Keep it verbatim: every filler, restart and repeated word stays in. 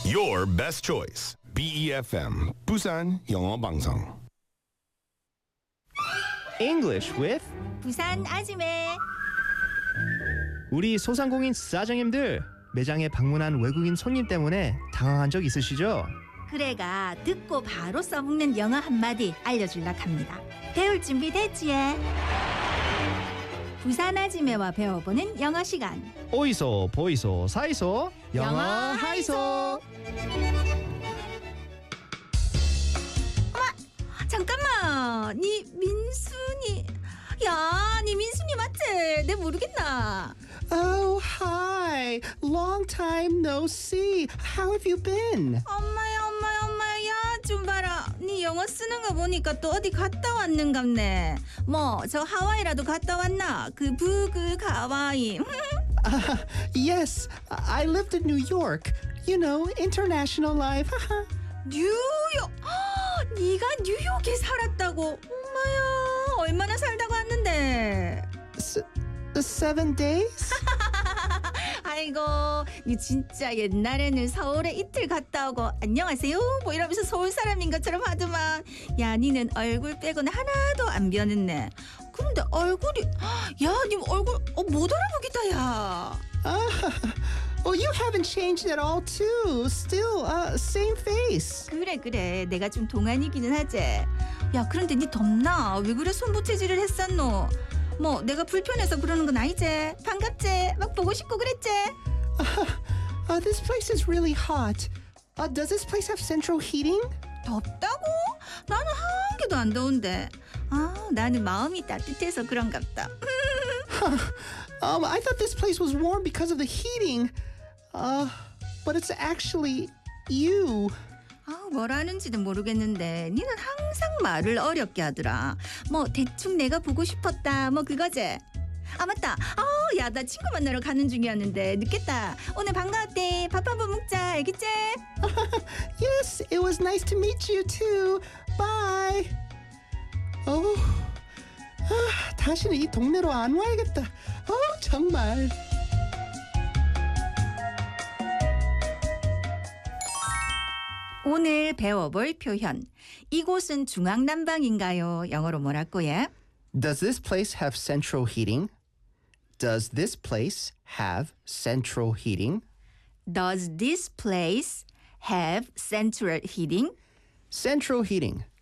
Your best choice. B E F M 부산 영어 방송. English with 부산 아지매. 우리 소상공인 사장님들 매장에 방문한 외국인 손님 때문에 당황한 적 있으시죠? 그래가 듣고 바로 써먹는 영어 한마디 알려줄라 합니다. 배울 준비 됐지? 부산 아지매와 배워보는 영어 시간. 오이소 보이소 사이소 영어 하이소. 잠깐만, 니 민순이. 야, 니 민순이 맞지? 내 모르겠나? Oh, hi. Long time no see. How have you been? 엄마야, 엄마야, 엄마야. 좀 봐라. 니 영어 쓰는 거 보니까 또 어디 갔다 왔는갑네. 뭐, 저 하와이라도 갔다 왔나? 그 북을 하와이. Uh, yes, I lived in New York. You know, international life. 뉴욕. 허, 네가 뉴욕에 살았다고. 엄마야, 얼마나 살다가 왔는데? S- seven days? 아이고, 니 진짜 옛날에는 서울에 이틀 갔다 오고 안녕하세요 뭐 이러면서 서울 사람인 것처럼 하더만. 야, 니는 얼굴 빼고는 하나도 안 변했네. 그런데 얼굴이, 야, 니 얼굴 어, 못 알아보겠다. 야. Oh, you haven't changed at all, too. Still, uh, same face. 그래 그래, 내가 좀 동안이기는 하지. 야, 그런데 니 덥나? 왜 그래 손부채질을 했었노? 뭐 내가 불편해서 그러는 건 아니지? 반갑지? 막 보고 싶고 그랬지? Uh, this place is really hot. Uh, does this place have central heating? 덥다고? 나는 한 개도 안 더운데. 아, 나는 마음이 따뜻해서 그런갑다. Um, I thought this place was warm because of the heating. Uh, but it's actually you. 아, 뭐라는지는 모르겠는데 니는 항상 말을 어렵게 하더라. 뭐 대충 내가 보고 싶었다 뭐 그거지? 아, 맞다. 아, 야, 나 친구 만나러 가는 중이었는데 늦겠다. 오늘 반가웠대. 밥 한번 먹자. 알겠지? Yes, it was nice to meet you too. Bye. Oh, 아, 다시는 이 동네로 안 와야겠다. 어, 정말. 오늘 배워볼 표현. 이곳은 중앙난방인가요? 영어로 뭐랄 거야? Does this place have central heating? Does this place have central heating? Does this place have central heating? Central heating.